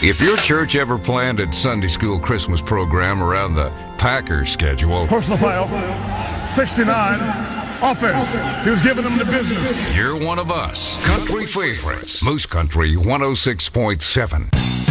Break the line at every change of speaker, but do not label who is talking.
If your church ever planned a Sunday school Christmas program around the Packers schedule,
personal foul, 69, offense. He was giving them the business.
You're one of us. Country favorites. Moose Country 106.7.